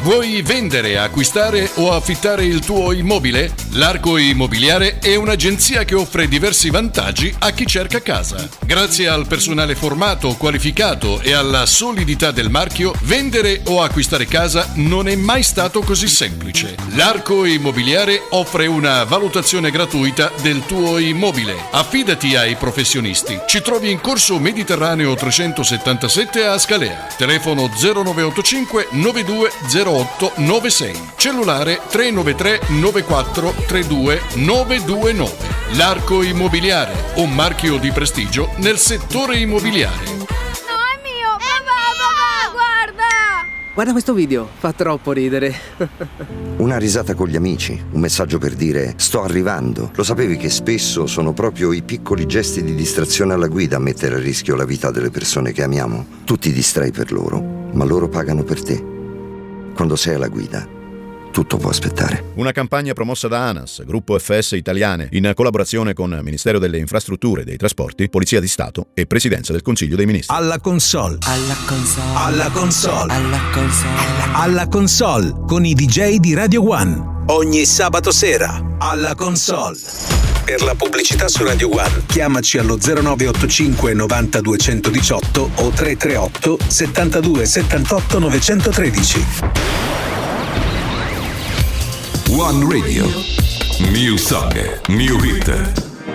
Vuoi vendere, acquistare o affittare il tuo immobile? L'Arco Immobiliare è un'agenzia che offre diversi vantaggi a chi cerca casa. Grazie al personale formato, qualificato e alla solidità del marchio, vendere o acquistare casa non è mai stato così semplice. L'Arco Immobiliare offre una valutazione gratuita del tuo immobile. Affidati ai professionisti. Ci trovi in Corso Mediterraneo 377 a Scalea. Telefono 0985 9208 96. Cellulare 393 94 32 929. L'Arco Immobiliare, un marchio di prestigio nel settore immobiliare. No, è mio! Papà, guarda! Guarda questo video, fa troppo ridere. Una risata con gli amici, un messaggio per dire sto arrivando. Lo sapevi che spesso sono proprio i piccoli gesti di distrazione alla guida a mettere a rischio la vita delle persone che amiamo? Tu ti distrai per loro, ma loro pagano per te. Quando sei alla guida, tutto può aspettare. Una campagna promossa da ANAS, Gruppo FS Italiane, in collaborazione con Ministero delle Infrastrutture e dei Trasporti, Polizia di Stato e Presidenza del Consiglio dei Ministri. Alla console. Alla console con i DJ di Radio One. Ogni sabato sera. Alla console. Per la pubblicità su Radio One, chiamaci allo 0985 90 218 o 338 72 78 913. One Radio. New Song, New Hit.